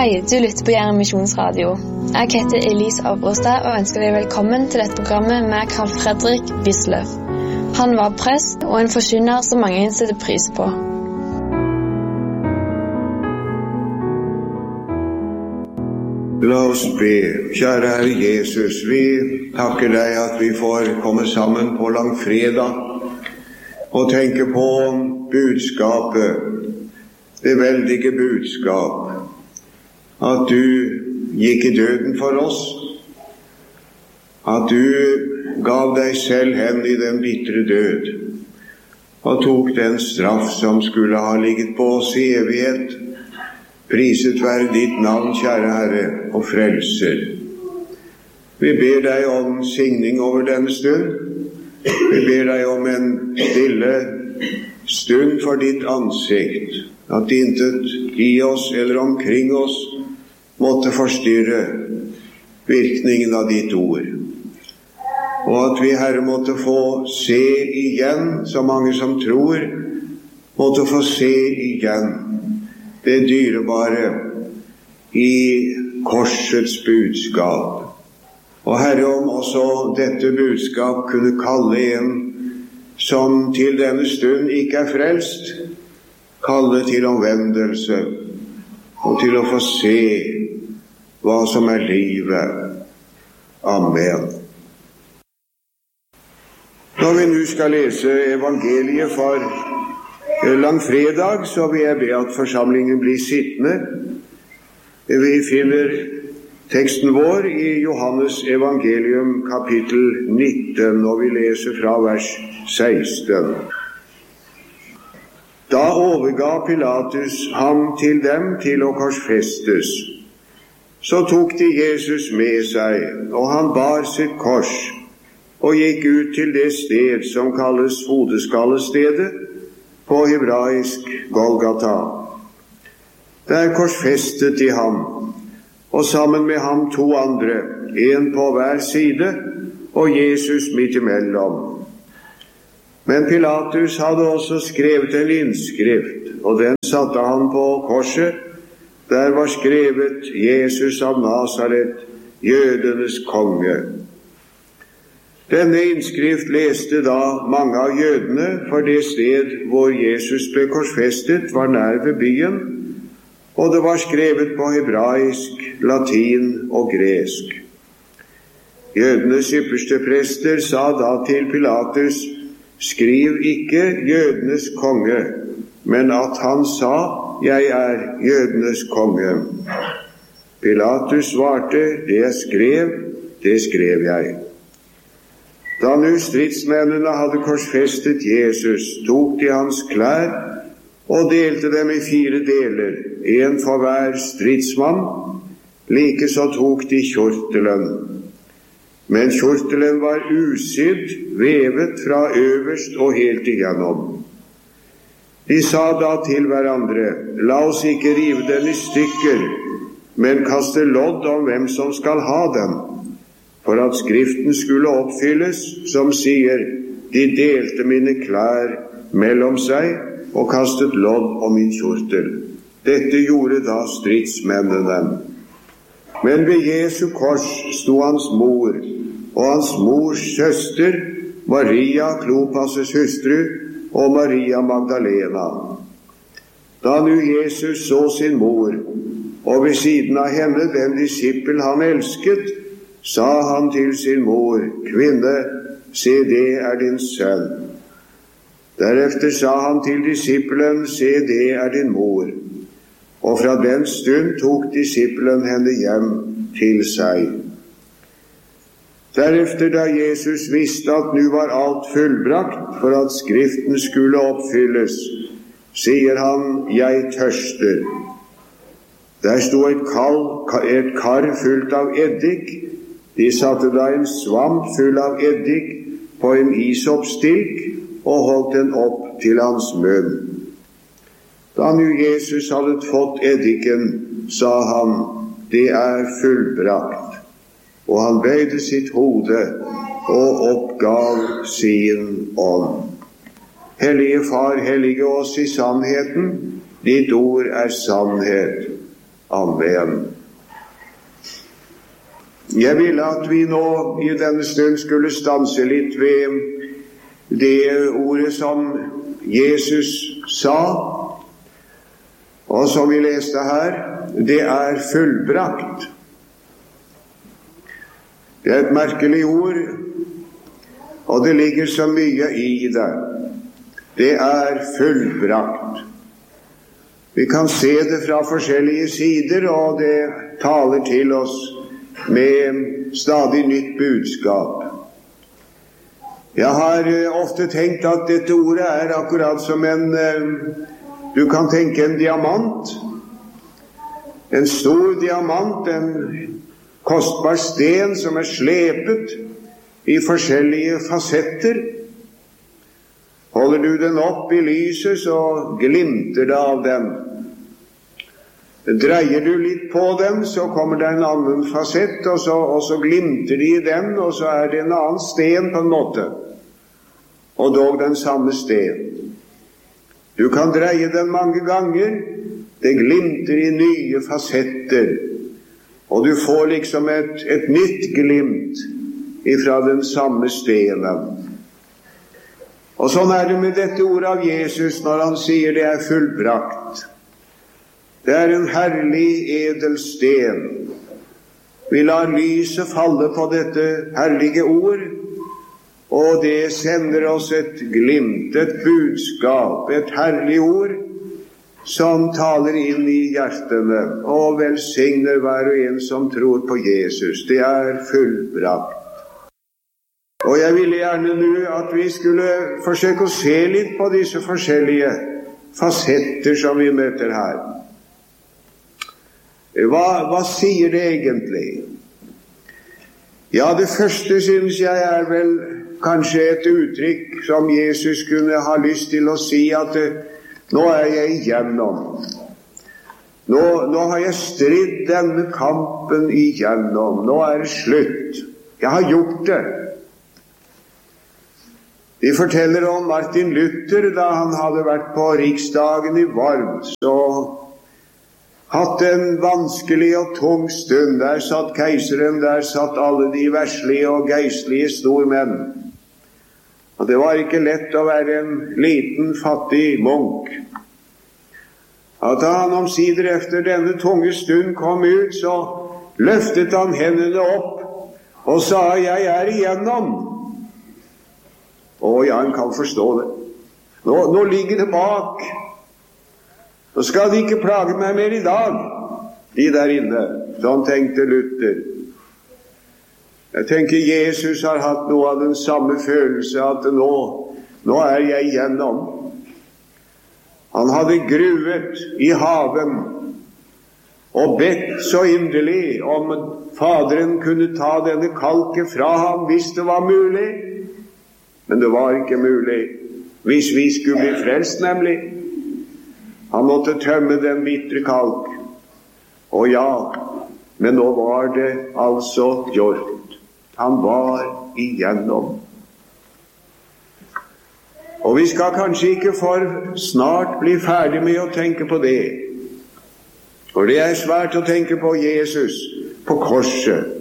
Hei, du lytter på Jæren Misjonsradio. Jeg heter Elise Abrostad og ønsker deg velkommen til dette programmet med Carl Fredrik Wisløff. Han var prest og en forkynner som mange setter pris på. La oss be. Kjære Herre Jesus, vi takker deg at vi får komme sammen på langfredag og tenke på budskapet, det veldige budskap, at du gikk i døden for oss, at du gav deg selv hen i den bittre død, og tok den straff som skulle ha ligget på oss i evighet. Priset være ditt navn, kjære Herre, og frelser. Vi ber deg om signing over denne stund. Vi ber deg om en stille stund for ditt ansikt, at intet i oss eller omkring oss måtte forstyrre virkningen av ditt ord. Og at vi, Herre, måtte få se igjen, så mange som tror, måtte få se igjen det dyrebare i korsets budskap. Og Herre, om også dette budskap kunne kalle en som til denne stund ikke frelst, kalle til omvendelse og til å få se hva som livet. Amen. Når vi nå skal lese evangeliet for langfredag, så vil jeg be at forsamlingen blir sittende. Vi finner teksten vår i Johannes evangelium kapittel 19, og vi leser fra vers 16. Da overga Pilatus ham til dem til å korsfestes. Så tok de Jesus med seg, og han bar sitt kors, og gikk ut til det sted som kalles hodeskallestedet, på hebraisk Golgata. Der korsfestet de ham, og sammen med ham 2 andre, en på hver side, og Jesus midt imellom. Men Pilatus hadde også skrevet en innskrift, og den satte han på korset. Der var skrevet Jesus av Nazaret, jødenes konge. Denne innskrift leste da mange av jødene, for det sted hvor Jesus ble korsfestet var nær ved byen, og det var skrevet på hebraisk, latin og gresk. Jødenes ypperste prester sa da til Pilatus, skriv ikke jødenes konge, men at han sa, jeg jødenes konge. Pilatus svarte, det skrev jeg. Da nu stridsmennene hadde korsfestet Jesus, tok de hans klær og delte dem i 4 deler, en for hver stridsmann. Likeså tok de kjortelen. Men kjortelen var usydd, vevet fra øverst og helt igjennom. De sa da til hverandre, la oss ikke rive den i stykker, men kaste lodd om hvem som skal ha den, for at skriften skulle oppfylles, som sier, de delte mine klær mellom seg og kastet lodd om min kjortel. Dette gjorde da stridsmennene. Men ved Jesu kors sto hans mor, og hans mors søster, Maria, Klopas' hustru, og Maria Magdalena. Da nu Jesus så sin mor, og ved siden av henne den disippel han elsket, sa han til sin mor, kvinne, se det din sønn. Derefter sa han til disippelen, se det din mor. Og fra den stund tok disippelen henne hjem til seg. Derefter, da Jesus visste at nu var alt fullbrakt for at skriften skulle oppfylles, sier han, jeg tørster. Der sto et kar fullt av eddik. De satte da en svamp full av eddik på en isoppstilk og holdt den opp til hans munn. Da nu Jesus hadde fått eddiken, sa han, det fullbrakt. Og han bøyde sitt hode og oppgav sin ånd. Hellige Far, hellige oss i sannheten, ditt ord sannhet. Amen. Jeg ville at vi nå i denne stund skulle stanse litt ved det ordet som Jesus sa, og som vi leste her. Det fullbrakt. Det et merkelig ord, og det ligger så mye i det. Det fullbrakt. Vi kan se det fra forskjellige sider, og det taler til oss med stadig nytt budskap. Jeg har ofte tenkt at dette ordet akkurat som du kan tenke en diamant. En stor diamant, en kostbar sten som slepet i forskjellige fasetter. Holder du den opp i lyset, så glimter det av den. Dreier du litt på den, så kommer det en annen fasett, og så glimter de i den, og så det en annen sten på en måte. Og dog den samme sten. Du kan dreie den mange ganger, det glimter i nye fasetter, og du får liksom et nytt glimt ifra den samme stenen. Og sånn det med dette ordet av Jesus når han sier det fullbrakt. Det en herlig edel sten. Vi lar lyset falle på dette herlige ord, og det sender oss et glimt, et budskap, et herlig ord, som taler inn i hjertene, og velsigner hver og en som tror på Jesus. Det fullbrakt. Og jeg ville gjerne nå at vi skulle forsøke å se litt på disse forskjellige fasetter som vi møter her. Hva sier det egentlig? Ja, det første synes jeg vel kanskje et uttrykk som Jesus kunne ha lyst til å si, at nå jeg igjennom. Nå har jeg stridd denne kampen igjennom. Nå det slutt. Jeg har gjort det. De forteller om Martin Luther da han hadde vært på riksdagen i Worms og hatt en vanskelig og tung stund. Der satt keiseren, der satt alle de verslige og geistlige stormenn. Og det var ikke lett å være en liten, fattig munk. Og da han omsider efter denne tunge stund kom ut, så løftet han hendene opp og sa, jeg igjennom. Ja, han kan forstå det. Nå ligger det bak. Nå skal de ikke plage meg mer i dag, de der inne. Sånn tenkte Luther. Jeg tenker Jesus har hatt noe av den samme følelse, at nå jeg igjennom. Han hadde gruet i haven og bedt så inderlig om Faderen kunne ta denne kalken fra ham hvis det var mulig. Men det var ikke mulig hvis vi skulle bli frelst, nemlig. Han måtte tømme den bitre kalk. Og ja, men nå var det altså gjort. Han var igjennom. Og vi skal kanskje ikke for snart bli ferdig med å tenke på det. For det svært å tenke på Jesus på korset.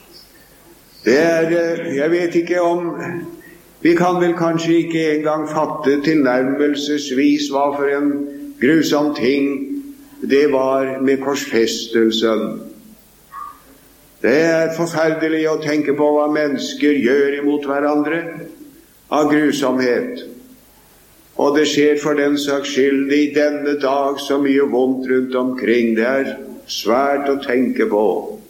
Jeg vet ikke om vi kan vel kanskje ikke engang fatte tilnærmelsesvis hva for en grusom ting det var med korsfestelsen. Det forferdelig å tenke på hva mennesker gjør imot hverandre av grusomhet. Og det skjer for den saks skyld i denne dag så mye vondt rundt omkring. Det svært å tenke på.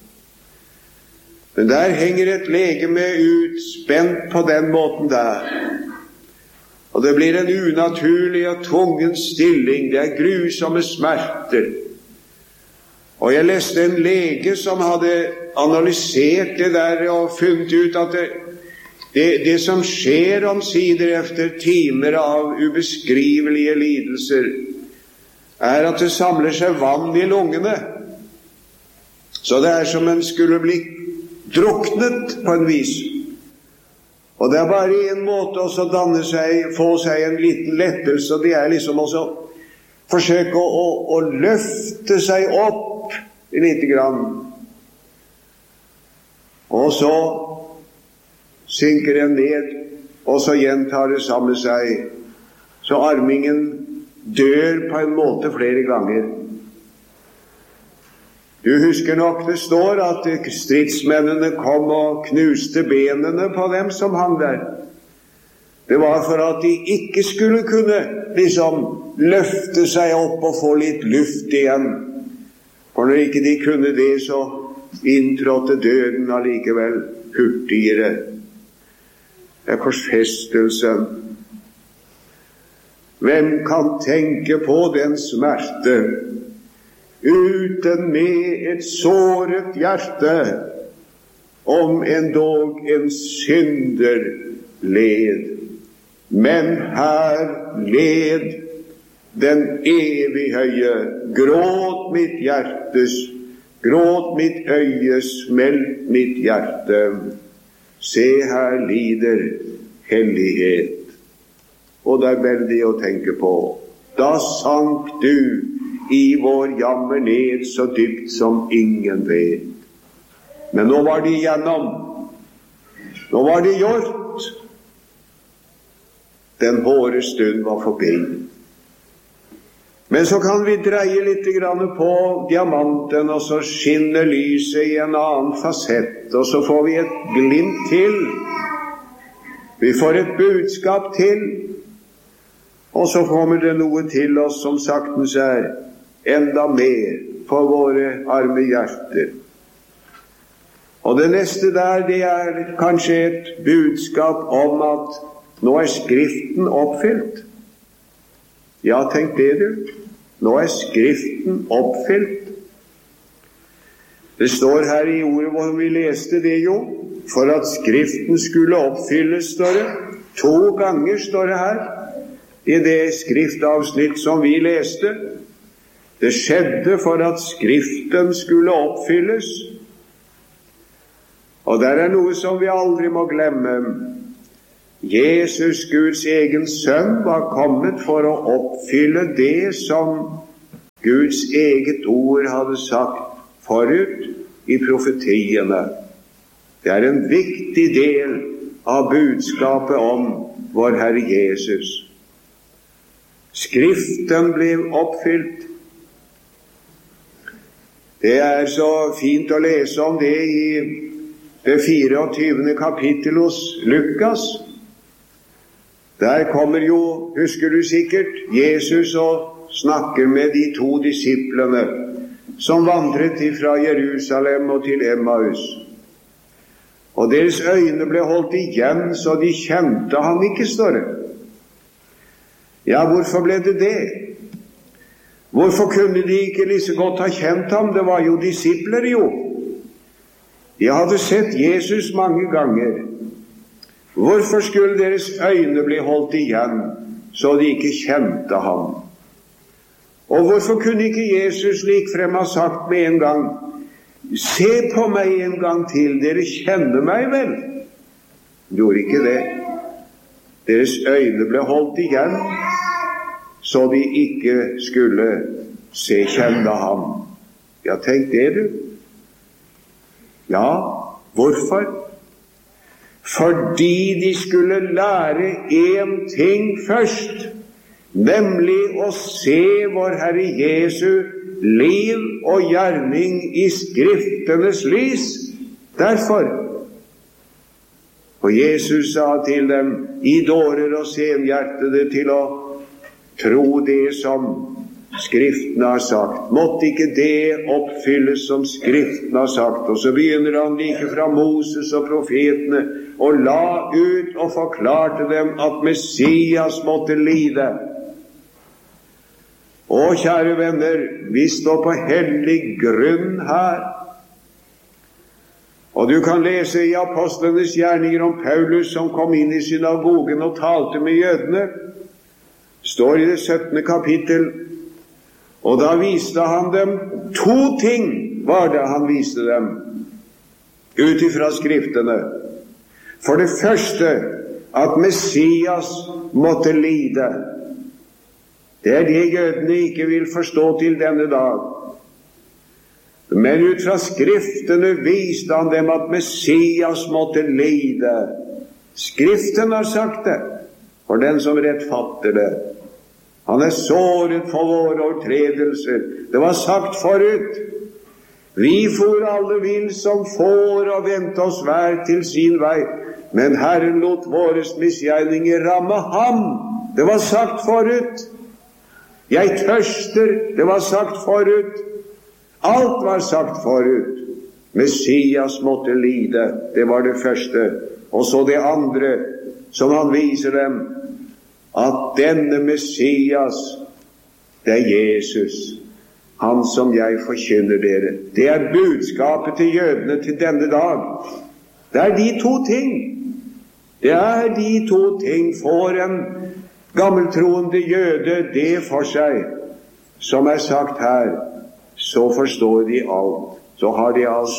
Men der henger et legeme utspent på den måten der. Og det blir en unaturlig og tvungen stilling. Det grusomme smerter. Og jeg leste en lege som hadde analysert det der og funnet ut at det som skjer omsider efter timer av ubeskrivelige lidelser, at det samler seg vann i lungene. Så det som en skulle bli druknet på en vis. Og det bare en måte å få seg en liten lettelse, og det liksom også forsøke å løfte seg opp lite grann. Og så synker den ned, og så gjentar det samme seg. Så armingen dør på en måte flere ganger. Du husker nok det står at stridsmennene kom og knuste benene på dem som hang der. Det var for at de ikke skulle kunne løfte seg opp og få litt luft igjen. For når ikke de kunne det, så inntrådte døden allikevel hurtigere. Det korsfestelsen. Hvem kan tenke på den smerte uten med et såret hjerte, om endog en synder led? Men her led den evig høye. Gråt mitt hjertes, gråt mitt øye, smelt mitt hjerte. Se, her lider hellighet. Og det er veldig å tenke på. Da sank du i vår jammer ned så dypt som ingen vet. Men nå var det igjennom. Nå var det gjort. Den hårde stund var forbi. Men så kan vi dreie litt grann på diamanten, og så skinner lyset i en annen fasett, og så får vi et glimt til. Vi får et budskap til, og så kommer det noe til oss som saktens er enda mer for våre arme hjerter. Og det neste der, det er kanskje et budskap om at nå er Skriften oppfylt. Ja, tenk det du. Nå er Skriften oppfylt. Det står her i ordet hvor vi leste det jo, for at Skriften skulle oppfylles, står det. 2 ganger står det her, i det skriftavsnitt som vi leste. Det skjedde for at Skriften skulle oppfylles. Og der er noe som vi aldri må glemme. Jesus, Guds egen sønn, var kommet for å oppfylle det som Guds eget ord hadde sagt forut i profetiene. Det er en viktig del av budskapet om vår Herre Jesus. Skriften ble oppfylt. Det er så fint å lese om det i det 24. kapittel hos Lukas. Der kommer jo, husker du sikkert, Jesus og snakker med de 2 disiplene som vandret fra Jerusalem og til Emmaus. Og deres øyne ble holdt igjen, så de kjente ham ikke, står det. Ja, hvorfor ble det det? Hvorfor kunne de ikke like godt ha kjent ham? Det var jo disipler, jo. De hadde sett Jesus mange ganger. Hvorfor skulle deres øyne bli holdt igjen, så de ikke kjente ham? Og hvorfor kunne ikke Jesus likefrem ha sagt med en gang, se på meg en gang til, dere kjenner meg vel? De gjorde ikke det. Deres øyne ble holdt igjen, så de ikke skulle kjenne ham. Ja, tenk det du. Ja, hvorfor? Fordi de skulle lære en ting først, nemlig å se vår Herre Jesu liv og gjerning i Skriftenes lys. Derfor. Og Jesus sa til dem, I dårer og senhjertede, til å tro det som Skriftene har sagt. Måtte ikke det oppfylles som Skriftene har sagt. Og så begynner han like fra Moses og profetene og la ut og forklarte dem at Messias måtte lide. Og kjære venner, vi står på hellig grunn her. Og du kan lese i apostlenes gjerninger om Paulus som kom inn i synagogen og talte med jødene. Står i det 17. kapittel. Og da viste han dem 2 ting, var det han viste dem, ut ifra Skriftene. For det første, at Messias måtte lide. Det er det jødene ikke vil forstå til denne dag. Men ut fra skriftene viste han dem at Messias måtte lide. Skriften har sagt det, for den som rettfatter det. Han såret for våre overtredelser. Det var sagt forut. Vi for alle vill som får og vendte oss hver til sin vei. Men Herren lot våres misgjerninger ramme ham. Det var sagt forut. Jeg tørster. Det var sagt forut. Alt var sagt forut. Messias måtte lide. Det var det første. Og så det andre som han viser dem, at denne Messias, det Jesus, han som jeg forkynner dere. Det budskapet til jødene til denne dag. Det de to ting. Det de to ting. For en gammeltroende jøde det for seg, som sagt her, så forstår de alt. Så har de alt.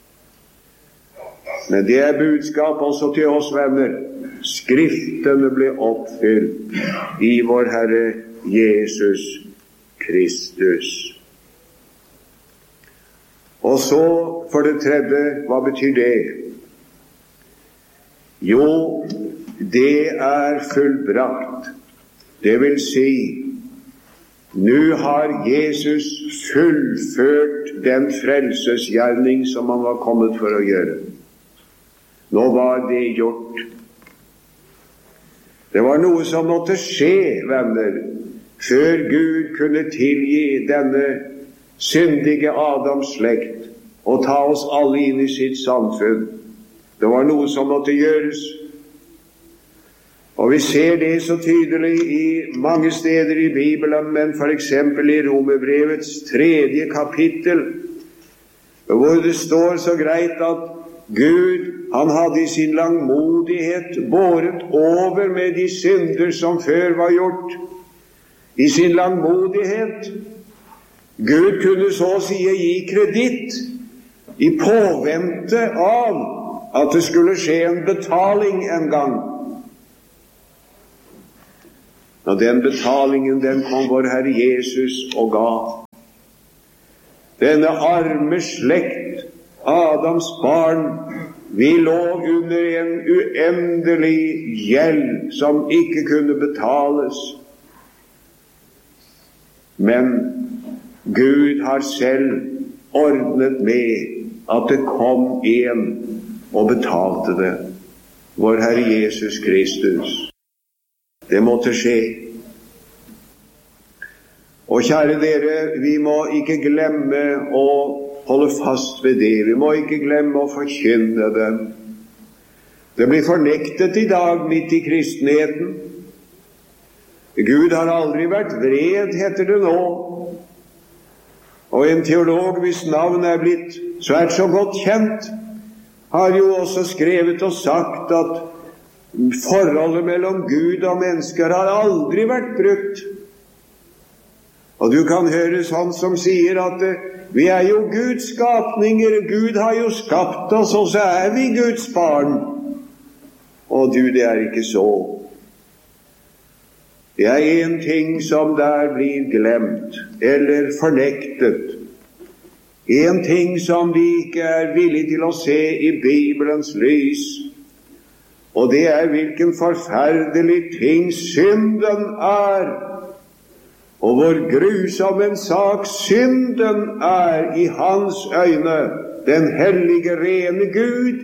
Men det budskap også til oss venner. Skriftene ble oppfylt i vår Herre Jesus Kristus. Og så for det tredje, hva betyr det? Jo, det fullbrakt. Det vil si, nå har Jesus fullført den frelsesgjerning som han var kommet for å gjøre. Nå var det gjort. Det var noe som måtte skje, venner, før Gud kunne tilgi denne syndige Adams slekt og ta oss alle inn i sitt samfunn. Det var noe som måtte gjøres. Og vi ser det så tydelig i mange steder i Bibelen, men for eksempel i Romerbrevets 3. kapittel, hvor det står så greit at Gud, han hadde i sin langmodighet båret over med de synder som før var gjort. I sin langmodighet. Gud kunne så å si gi kreditt i påvente av at det skulle skje en betaling en gang. Og den betalingen, den kom vår Herre Jesus og ga. Denne arme slekt, Adams barn, vi lå under en uendelig gjeld som ikke kunne betales. Men Gud har selv ordnet med at det kom en og betalte det. Vår Herre Jesus Kristus. Det måtte skje. Og kjære dere, vi må ikke glemme å holde fast ved det. Vi må ikke glemme å forkynne det. Det blir fornektet i dag midt i kristenheten. Gud har aldri vært vred, heter det nå. Og en teolog, hvis navn blitt svært så godt kjent, har jo også skrevet og sagt at forholdet mellom Gud og mennesker har aldri vært brutt. Og du kan høre sånn som sier at vi jo Guds skapninger, Gud har jo skapt oss, og så vi Guds barn. Og du, det ikke så. Det en ting som der blir glemt, eller fornektet. En ting som vi ikke villige til å se i Bibelens lys. Og det hvilken forferdelig ting synden og hvor grusom en sak synden i hans øyne, den hellige, rene Gud.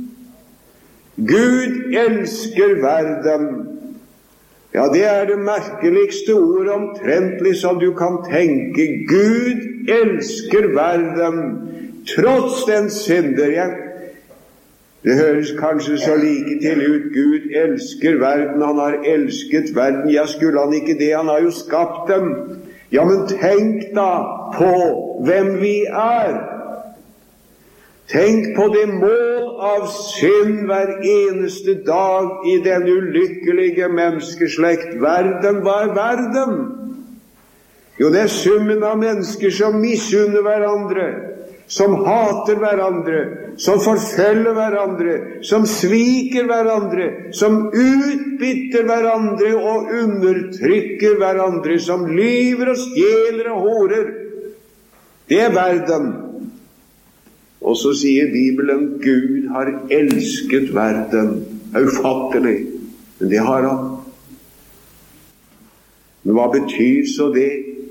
Gud elsker verden. Ja, det det merkeligste ord omtrentlig som du kan tenke. Gud elsker verden, trots den synder. Det høres kanskje så like til ut. Gud elsker verden, han har elsket verden. Ja, skulle han ikke det? Han har jo skapt dem. Ja, men tenk da på hvem vi Tenk på det mål av synd hver eneste dag i den ulykkelige menneskeslekt. Verden, hva verden? Jo, det summen av mennesker som misunner hverandre, som hater hverandre, som forfølger hverandre, som sviker hverandre, som utbytter hverandre og undertrykker hverandre, som lyver og stjeler og horer. Det verden. Og så sier Bibelen, Gud har elsket verden. Ufattelig. Men det har han. Men hva betyr så det?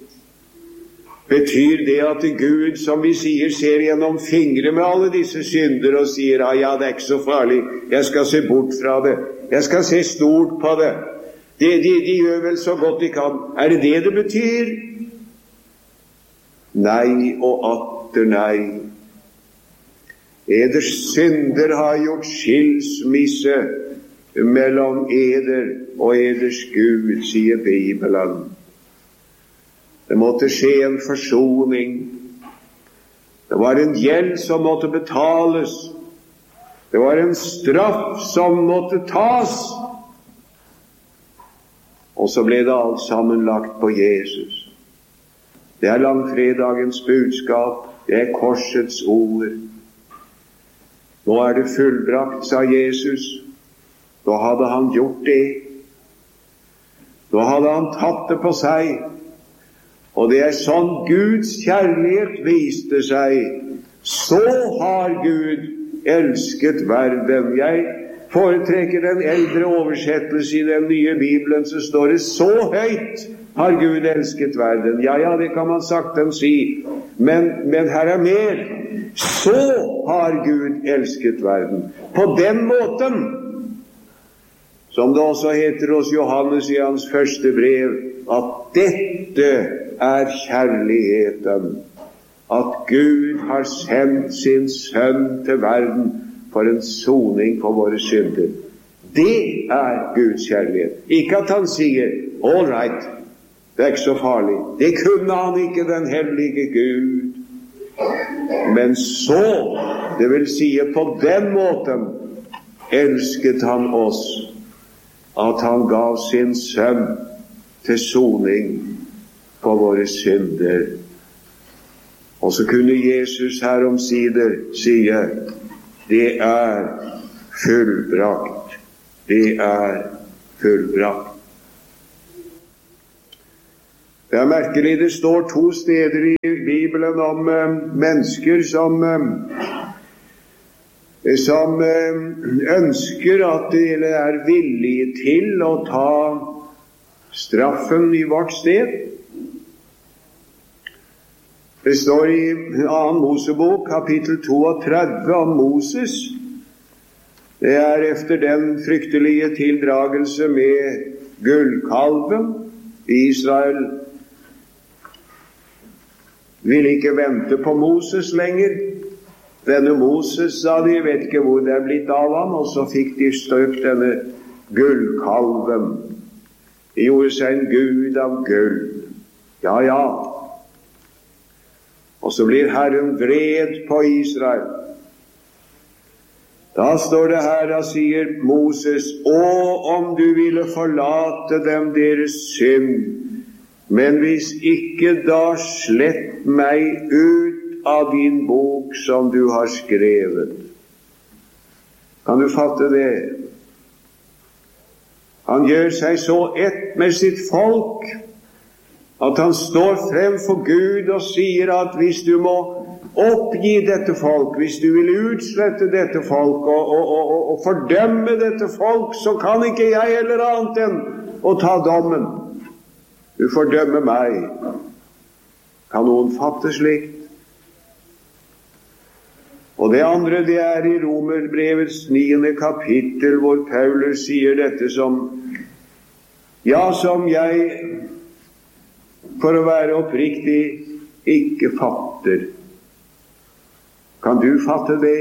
Betyr det at Gud, som vi sier, ser gjennom fingre med alle disse synder og sier, ja, det er ikke så farlig, jeg skal se bort fra det, jeg skal se stort på det, de gjør vel så godt de kan. Er det det det betyr? Nei og atter nei. Eders synder har gjort skilsmisse mellom eder og eders Gud, sier Bibelen. Det måtte skje en forsoning. Det var en gjeld som måtte betales. Det var en straff som måtte tas. Og så ble det alt sammen lagt på Jesus. Det er langfredagens budskap. Det er korsets ord. Nå er det fullbrakt, sa Jesus. Da hadde han gjort det. Da hadde han tatt det på seg. Og det er sånn Guds kjærlighet viste seg. Så har Gud elsket verden. Jeg foretrekker den eldre oversettelse i den nye Bibelen, så står det, så høyt har Gud elsket verden. Ja, det kan man saktens si. Men her er mer. Så har Gud elsket verden. På den måten, som det også heter hos Johannes i hans første brev, at dette er kjærligheten, at Gud har sendt sin sønn til verden for en soning for våre synder. Det er Guds kjærlighet. Ikke at han sier, all right, det er ikke så farlig. Det kunne han ikke, den hellige Gud. Men så, det vil si på den måten, elsket han oss, at han gav sin sønn til soning for våre synder. Og så kunne Jesus her omsider sige, det er fullbrakt. Det er fullbrakt. Det er merkelig, det står 2 steder i Bibelen om mennesker som ønsker at de er villige til å ta straffen i vårt sted. Det står i 2. Mosebok, kapittel 32, om Moses. Det er efter den fryktelige tildragelse med gullkalven. Israel ville ikke vente på Moses lenger. Denne Moses, sa de, vet ikke hvor det er blitt av ham, og så fikk de støpt denne gullkalven. De gjorde seg en gud av gull. Ja. Og så blir Herren vred på Israel. Da står det her, da sier Moses, om du ville forlate dem deres synd, men hvis ikke, da slett meg ut av din bok som du har skrevet. Kan du fatte det? Han gjør seg så ett med sitt folk, at han står frem for Gud og sier at hvis du må oppgi dette folk, hvis du vil utslette dette folk og fordømme dette folk, så kan ikke jeg heller annet enn å ta dommen. Du fordømmer meg. Kan noen fatte slikt? Og det andre, det er i Romerbrevets 9. kapittel, hvor Paulus sier dette som jeg, for å være oppriktig, ikke fatter. Kan du fatte det?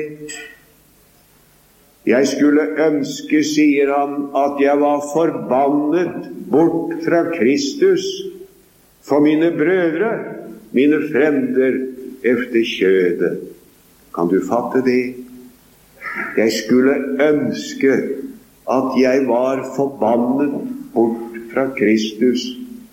Jeg skulle ønske, sier han, at jeg var forbannet bort fra Kristus for mine brødre, mine frender efter kjødet. Kan du fatte det? Jeg skulle ønske at jeg var forbannet bort fra Kristus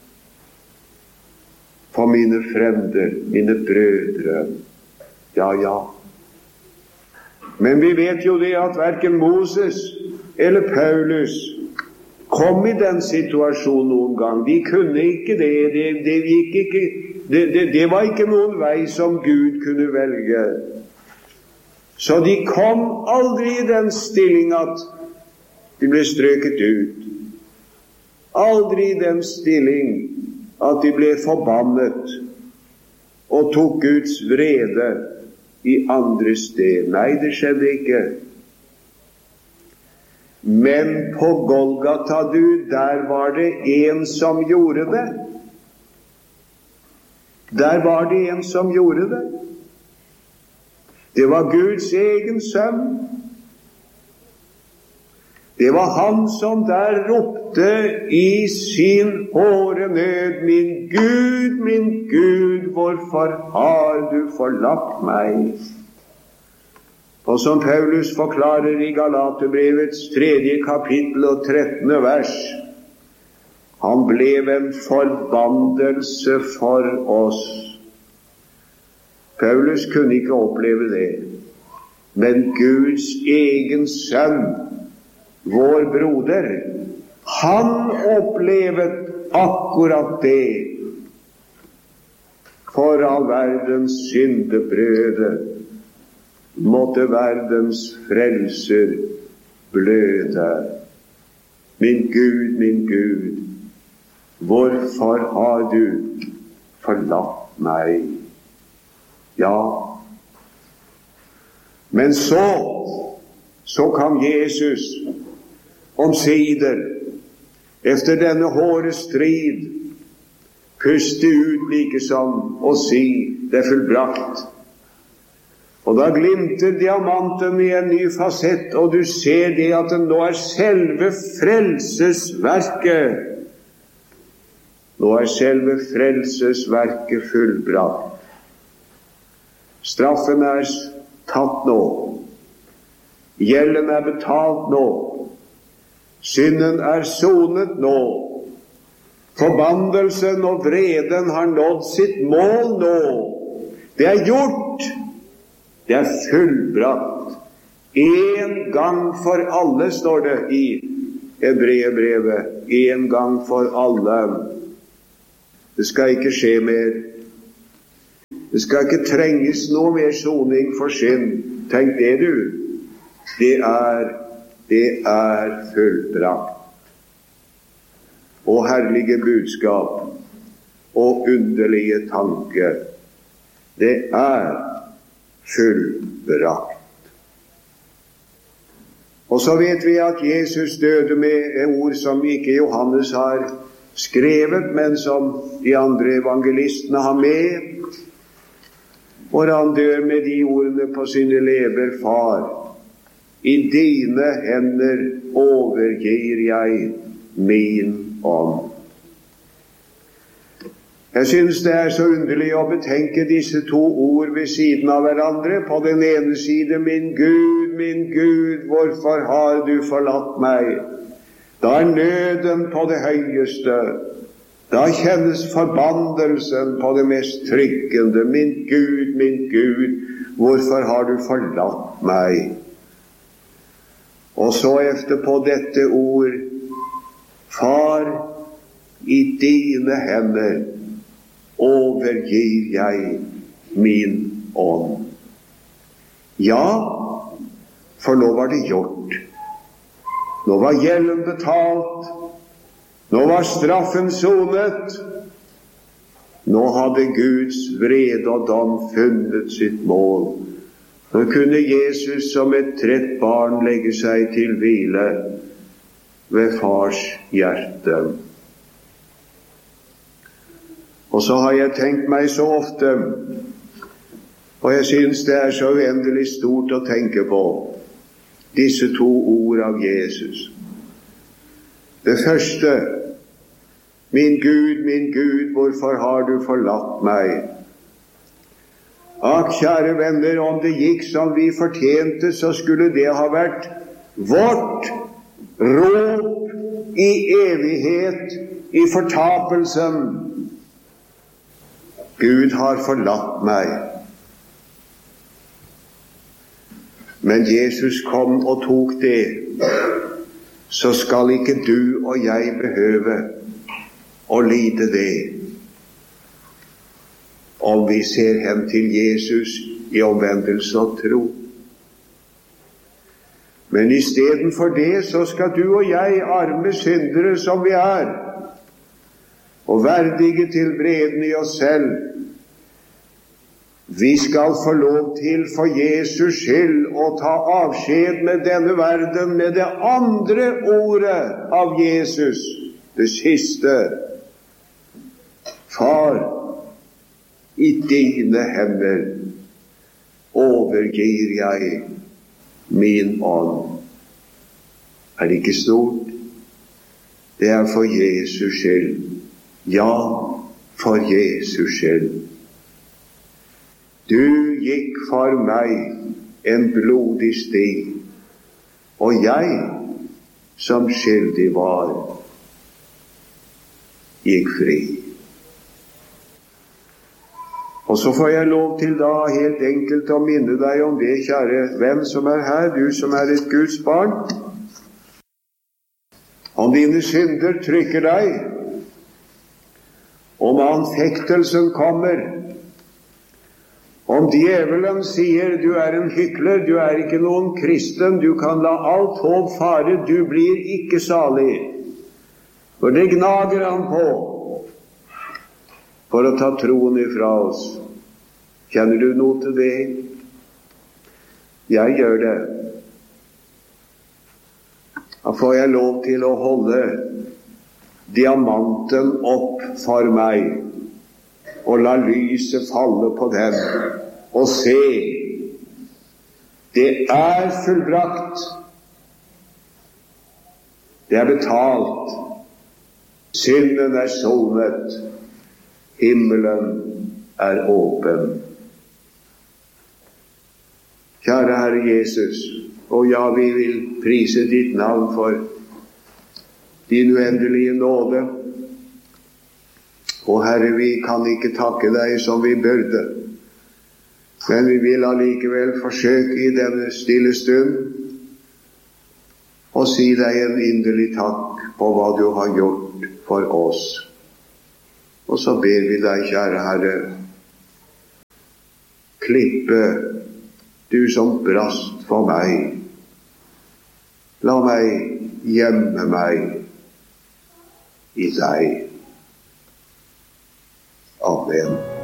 for mine frender, mine brødre. Ja. Men vi vet jo det at hverken Moses eller Paulus kom i den situasjonen noen gang. De kunne ikke det. Det var ikke noen vei som Gud kunne velge. Så de kom aldri i den stilling at de ble strøket ut. Aldri i den stilling at de ble forbannet og tok Guds vrede i andre sted. Nei, det skjedde ikke. Men på Golgata, der var det en som gjorde det. Der var det en som gjorde det. Det var Guds egen sønn. Det var han som der ropte i sin hårde nød: min Gud, hvorfor har du forlatt meg? Og som Paulus forklarer i Galaterbrevets 3. kapittel og 13. vers, han ble en forbannelse for oss. Paulus kunne ikke oppleve det, men Guds egen sønn, vår broder, han opplevet akkurat det. For all verdens syndebrøde måtte verdens frelser bløde. Min Gud, hvorfor har du forlatt meg? Ja, men så kom Jesus omsider, efter denne hårde strid, puste ut likesom og si: det er fullbrakt. Og da glimter diamanten i en ny fasett, og du ser det at det nå er selve frelsesverket. Nå er selve frelsesverket fullbrakt. Straffen er tatt nå. Gjelden er betalt nå. Synden er sonet nå. Forbannelsen og vreden har nådd sitt mål nå. Det er gjort. Det er fullbrakt. En gang for alle, står det i Hebreerbrevet. En gang for alle. Det skal ikke skje mer. Det skal ikke trenges noe mer soning for synd. Tenk det, du. Det er fullbrakt. Og herlige budskap og underlige tanker. Det er fullbrakt. Og så vet vi at Jesus døde med ord som ikke Johannes har skrevet, men som de andre evangelistene har med. Og han dør med de ordene på sine leber: Far, i dine hender overgir jeg min ånd. Jeg synes det er så underlig å betenke disse to ord ved siden av hverandre. På den ene side: min Gud, hvorfor har du forlatt meg? Da er nøden på det høyeste. Da kjennes forbannelsen på det mest trykkende. Min Gud, hvorfor har du forlatt meg? Og så etterpå dette ord: Far, i dine hender overgir jeg min ånd. Ja, for nå var det gjort. Nå var gjelden betalt. Nå var straffen sonet. Nå hadde Guds vrede og dom funnet sitt mål. Nå kunne Jesus som et trett barn legge seg til hvile ved fars hjerte. Og så har jeg tenkt meg så ofte, og jeg synes det er så uendelig stort å tenke på, disse to ord av Jesus. Det første: min Gud, hvorfor har du forlatt meg? Ak, kjære venner, om det gikk som vi fortjente, så skulle det ha vært vårt rop i evighet, i fortapelsen. Gud har forlatt meg. Men Jesus kom og tok det. Så skal ikke du og jeg behøve å lide det, om vi ser hen til Jesus i omvendelse og tro. Men i stedet for det så skal du og jeg, arme syndere som vi er, og verdige til vreden i oss selv, vi skal få lov til for Jesus skyld å ta avskjed med denne verden med det andre ordet av Jesus, det siste. Far, i dine hender overgir jeg min ånd. Er det ikke stort? Det er for Jesus skyld. Ja, for Jesus skyld. Du gikk for meg en blodig sti, og jeg, som skyldig var, gikk fri. Og så får jeg lov til da helt enkelt å minne deg om det, kjære venn som er her, du som er et Guds barn. Om dine synder trykker deg, om anfektelsen kommer, om djevelen sier du er en hykler, du er ikke noen kristen, du kan la alt håp fare, du blir ikke salig. For det gnager han på for å ta troen ifra oss. Kjenner du noe til det? Jeg gjør det. Da får jeg lov til å holde diamanten opp for meg og la lyset falle på den og se, det er fullbrakt, det er betalt, synden er sonet, himmelen er åpen. Kjære Herre Jesus, og ja, vi vil prise ditt navn for din uendelige nåde. Og Herre, vi kan ikke takke deg som vi burde, men vi vil allikevel forsøke i denne stille stund å si deg en inderlig takk på hva du har gjort for oss. Og så ber vi deg, kjære Herre, klippe du som brast for meg. La meg gjemme meg i deg. Amen.